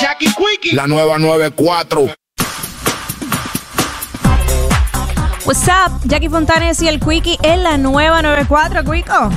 Jackie Quickie. La nueva 94. What's up, Jackie Fontanes y el Quickie en la nueva 94, Quico.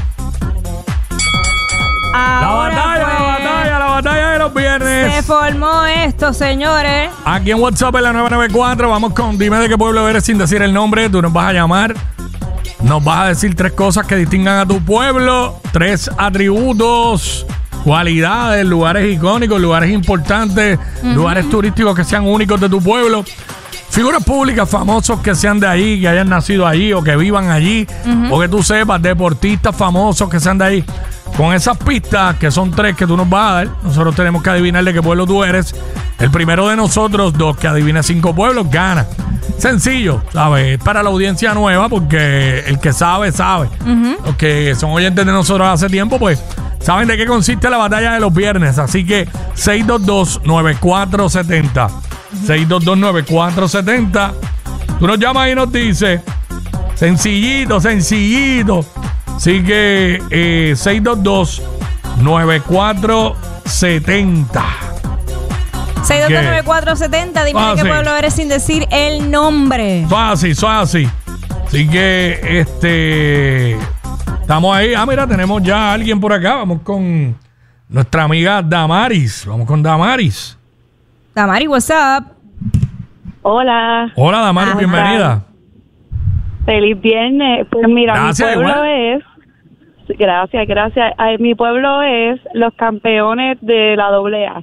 La batalla de los viernes. Se formó esto, señores. Aquí en WhatsApp en la 994 vamos con dime de qué pueblo eres sin decir el nombre. Tú nos vas a llamar. Nos vas a decir 3 cosas que distingan a tu pueblo, 3 atributos, cualidades, lugares icónicos, lugares importantes, lugares turísticos que sean únicos de tu pueblo. Figuras públicas famosos que sean de ahí, que hayan nacido allí o que vivan allí, o que tú sepas, deportistas famosos que sean de ahí. Con esas pistas, que son 3 que tú nos vas a dar, nosotros tenemos que adivinar de qué pueblo tú eres. El primero de nosotros 2 que adivine 5 pueblos gana. Sencillo, ¿sabes? Es para la audiencia nueva porque el que sabe, sabe. Los que son oyentes de nosotros hace tiempo, pues saben de qué consiste la batalla de los viernes. Así que 622-9470. 622-9470. Tú nos llamas y nos dices, sencillito. Así que 622-9470. 6229470, dime de qué pueblo eres sin decir el nombre. Así. Así que estamos ahí. Mira, tenemos ya a alguien por acá. Vamos con nuestra amiga Damaris. Damaris, what's up? Hola. Hola, Damaris, bienvenida. Feliz viernes. Pues mira, Gracias, mi pueblo igual. es... Gracias. Mi pueblo es los campeones de la AA.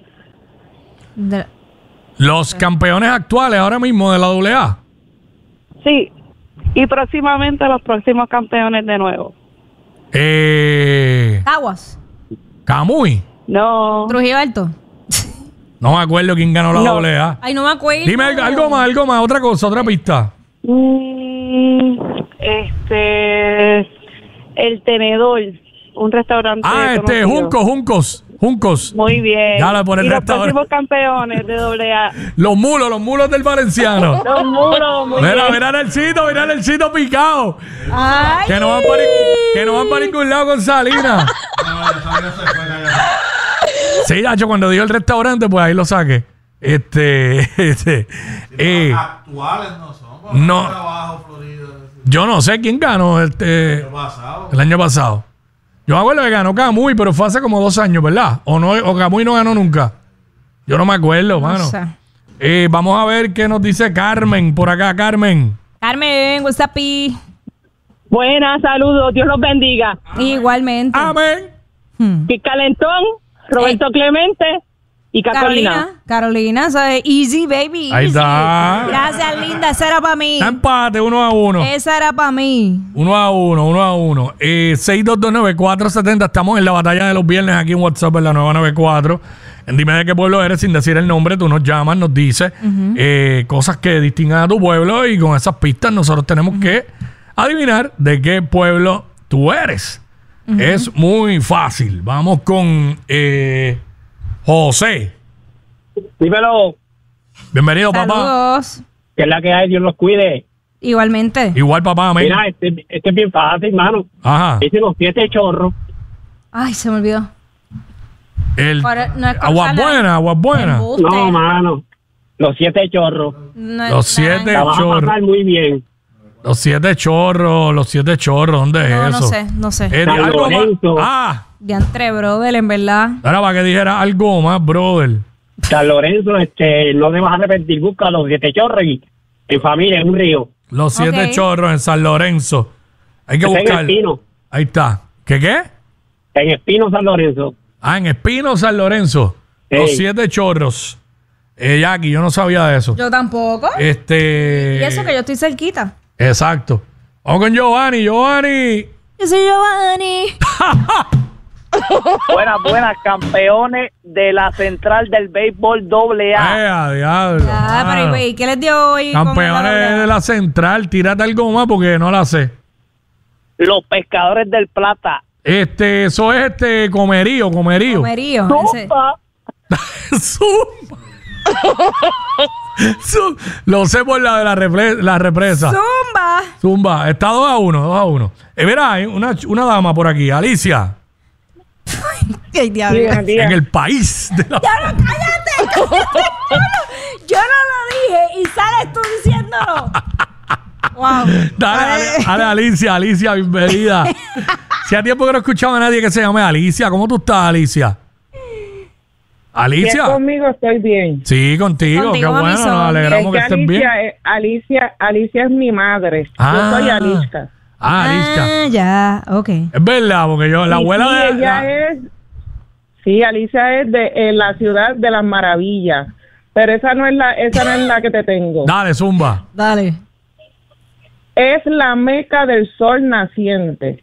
Los campeones actuales ahora mismo de la AA. Sí. Y próximamente los próximos campeones de nuevo. Aguas. Camuy. No. Trujillo Alto. No me acuerdo quién ganó la AA. Ay, no me acuerdo. Dime algo más, otra cosa, otra pista. El Tenedor, un restaurante. Juncos. Muy bien. Ya le pone el y los restaurante. próximos campeones de AA. Los mulos del Valenciano. Los muros. Muy bien. Mira el Cito picado. Ay. Que no van para ningún lado con Salinas. Sí, Nacho, cuando dio el restaurante, pues ahí lo saqué. Actuales no son. No. Trabajo, Florida. Yo no sé quién ganó el año pasado. Yo me acuerdo que ganó Camuy, pero fue hace como 2 años, ¿verdad? O Camuy no ganó nunca. Yo no me acuerdo, mano. sé. Vamos a ver qué nos dice Carmen por acá, Carmen. Carmen, what's up? Buenas, saludos. Dios los bendiga. Igualmente. Amén. Y Calentón, Roberto Clemente y Carolina. Carolina, soy easy, baby. Ahí easy. está. Gracias, linda. Esa era para mí. Está empate, 1-1. Esa era para mí. 1-1. 6229470. Estamos en la batalla de los viernes aquí en WhatsApp en la 994. En dime de qué pueblo eres sin decir el nombre. Tú nos llamas, nos dices cosas que distingan a tu pueblo y con esas pistas nosotros tenemos que adivinar de qué pueblo tú eres. Es muy fácil. Vamos con José. Dímelo, Bienvenido, papá. Saludos. que es la que hay, Dios los cuide. Igualmente. Igual, papá. Amén. Mira, este es bien fácil, mano. Ajá. Dice los 7 chorros. Ay, se me olvidó. No es Aguas buenas. Embuste. No, mano. Los 7 chorros. No es Los 7 La vas a chorros. pasar muy bien. Los 7 chorros. ¿Dónde es No, eso? no sé. San algo Lorenzo. más. Diantre, brother, en verdad. Ahora para que dijera algo más, brother. San Lorenzo, no te vas a arrepentir. Busca los 7 chorros y en familia, en un río. Los 7 Ok. chorros en San Lorenzo. Hay que Está en buscar. Espino. Ahí está. ¿Qué? En Espino, San Lorenzo. En Espino, San Lorenzo. Sí. Los 7 chorros. Jackie, yo no sabía de eso. Yo tampoco. Y eso que yo estoy cerquita. Exacto. Vamos con Giovanni. Yo soy Giovanni. Buenas, campeones de la central del béisbol AA. Diablo. Pero güey, ¿qué les dio hoy? con Campeones la de la central. Tírate algo más porque no la sé. Los pescadores del Plata. Eso es comerío. Comerío. ese. Zumba. Lo sé por la de la represa. Zumba. Está 2-1. Mira, hay una dama por aquí, Alicia. Ay, diablo. En el país de la... ¡Cállate! Wow. Dale, Alicia, bienvenida. Si a tiempo que no escuchaba a nadie que se llame Alicia, ¿cómo tú estás, Alicia? ¿Alicia? Conmigo estoy bien. Sí, contigo, qué bueno, nos alegramos que estés bien. Alicia es mi madre. Yo soy Alicia. Alicia. Ya, ok. Es verdad, porque yo, la abuela de... Sí, Alicia es de la ciudad de las maravillas. Pero esa no es la que te tengo. Dale, zumba. Dale. Es la meca del sol naciente.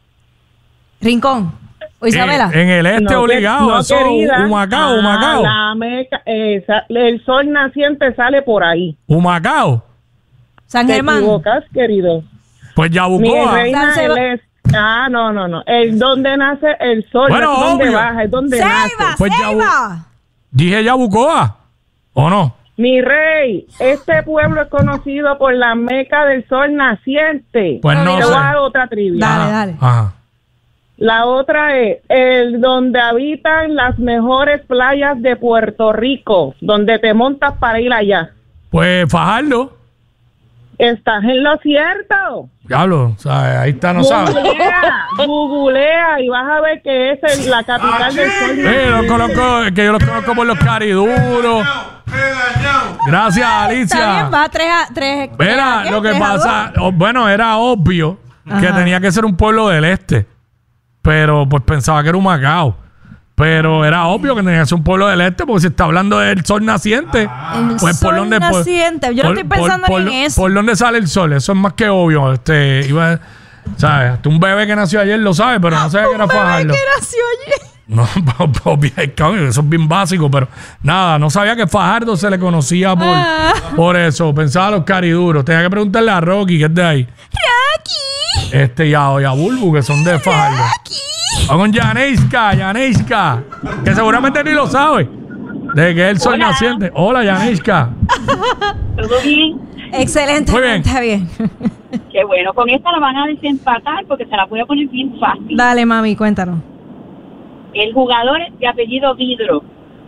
Rincón. ¿O Isabela? En el este obligado. No, eso, querida. Humacao. La meca, el sol naciente sale por ahí. Humacao. San Germán. Te equivocas, querido. Pues Mi Yabucoa. reina del este. No. El donde nace el sol, Bueno, no es donde obvio. baja, es donde nace. Pues Ceiba. Dije Yabucoa. ¿O no? Mi rey, este pueblo es conocido por la meca del sol naciente. Pues no Te sé. voy a dar otra trivia. Dale. Ajá. La otra es el donde habitan las mejores playas de Puerto Rico, donde te montas para ir allá. Pues Fajardo. Estás en lo cierto. Diablo, ¿sabes? Ahí está, no sabes. Googlea y vas a ver que es la capital del sol. Que yo los conozco por los cariduros. Gracias, Alicia. Está bien, va 3-3. Mira, lo que pasa, bueno, era obvio que tenía que ser un pueblo del este, pero pues pensaba que era un Humacao. Pero era obvio que tenía que ser un pueblo del este, porque si está hablando del sol naciente, pues por donde naciente. Yo no estoy pensando en eso. ¿Por dónde sale el sol? Eso es más que obvio. ¿Sabes? Hasta un bebé que nació ayer lo sabe, pero no sabe que era Fajardo. Un bebé que nació ayer. No, eso es bien básico, pero nada, no sabía que Fajardo se le conocía por eso. Pensaba los cariduros. Tenía que preguntarle a Rocky, que es de ahí. Rocky. Y a Bulbu, que son de Fajardo. Rocky. Vamos con Yaneiska, que seguramente ni lo sabe, de que es el sol naciente. Hola, Yaneiska. ¿Todo bien? Excelente. Muy bien. Está bien. Qué bueno. Con esta la van a desempatar porque se la voy a poner bien fácil. Dale, mami, cuéntanos. El jugador de apellido Vidro.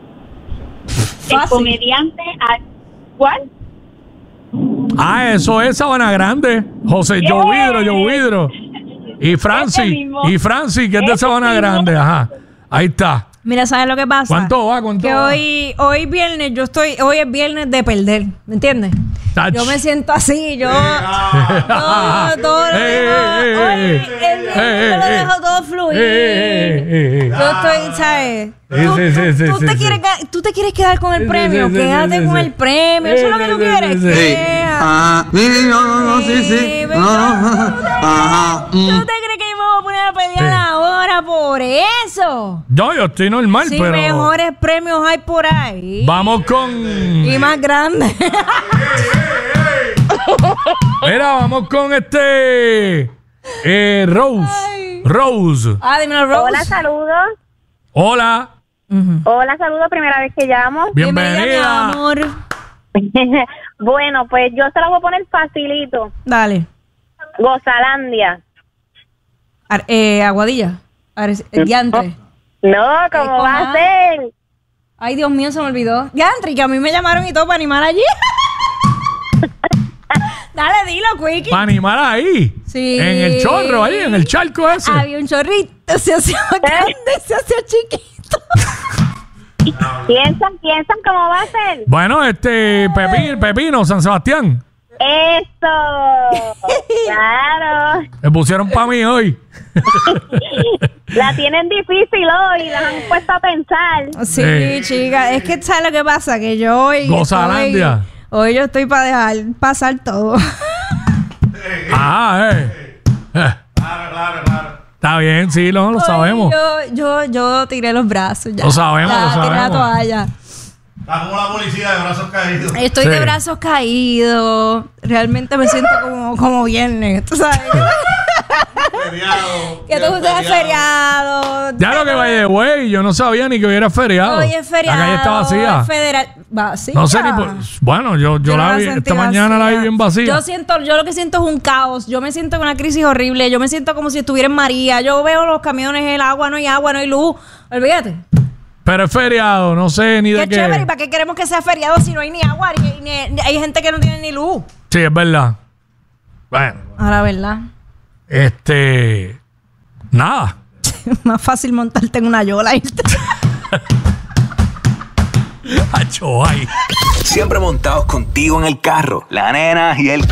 El Fácil. comediante... ¿Cuál? Eso es Sabana Grande. José Joe Vidro. Y Francis, que es de Sabana Grande. Ajá. Ahí está. Mira, ¿sabes lo que pasa? ¿Cuánto va? Que hoy viernes, hoy es viernes de perder, ¿me entiendes? Yo me siento así, yo todo lo dejo todo fluir. Yo estoy, ¿sabes? Tú te quieres quedar con el premio, quédate con el premio, eso es lo que tú quieres. ¿Tú te crees que yo me voy a poner a pelear ahora por eso? Yo estoy normal, Sí, pero... mejores premios hay por ahí. Vamos con... Y más grandes. Mira, vamos con Rose. Dímelo, Rose. Hola, saludos. Hola. Hola, saludos, primera vez que llamo. Bienvenida, mi amor. Bueno, pues yo se la voy a poner facilito. Dale. Gozalandia. Aguadilla. Diantre. No, ¿cómo va a ser? Ay, Dios mío, se me olvidó. Diantre, que a mí me llamaron y todo para animar allí. Dale, dilo, Quickie. Para animar ahí. Sí. En el chorro, ahí, en el charco ese. Había un chorrito, se hacía grande, se hacía chiquito. Piensan cómo va a ser. Bueno, Pepino, San Sebastián. Eso. Claro. Me pusieron para mí hoy. La tienen difícil hoy, las han puesto a pensar. Sí, chica, es que ¿sabes lo que pasa? Que yo hoy... Gozalandia. Hoy yo estoy para dejar pasar todo. Claro. Está bien, sí, lo sabemos. Yo tiré los brazos ya. Lo sabemos, Tiré la toalla. Está como la policía de brazos caídos. Estoy de brazos caídos. Realmente me siento como viernes, ¿tú sabes? Feriado. Que tú estés feriado. Ya lo que vaya de güey, yo no sabía ni que hoy era feriado. Hoy es feriado. La calle está vacía. Es federal. Vacía. No sé ni por... Bueno, yo la vi, esta mañana la vi bien vacía. Yo lo que siento es un caos. Yo me siento en una crisis horrible. Yo me siento como si estuviera en María. Yo veo los camiones, el agua, no hay luz. Olvídate. Pero es feriado, no sé ni de qué. Qué chévere. ¿Y para qué queremos que sea feriado si no hay ni agua? Ni hay gente que no tiene ni luz. Sí, es verdad. Bueno. Ahora, ¿verdad? Nada. Más fácil montarte en una yola. Siempre montados contigo en el carro, la nena y el